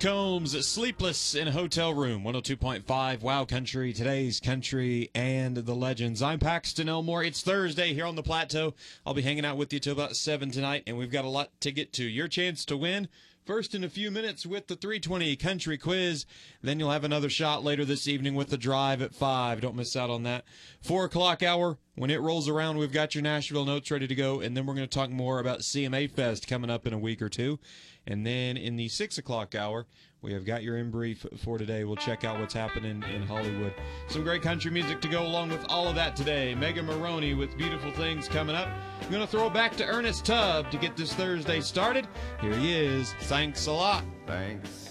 Combs, Sleepless in a Hotel Room, 102.5 Wow Country, today's country and the legends. I'm Paxton Elmore. It's Thursday here on the Plateau. I'll be hanging out with you till about 7 tonight, and we've got a lot to get to. Your chance to win first in a few minutes with the 320 Country Quiz. Then you'll have another shot later this evening with the drive at 5. Don't miss out on that. 4 o'clock hour, when it rolls around, we've got your Nashville notes ready to go, and then we're going to talk more about CMA Fest coming up in a week or two. And then in the 6 o'clock hour, we have got your in brief for today. We'll check out what's happening in Hollywood. Some great country music to go along with all of that today. Megan Maroney with Beautiful Things coming up. I'm going to throw it back to Ernest Tubb to get this Thursday started. Here he is. Thanks a lot. Thanks.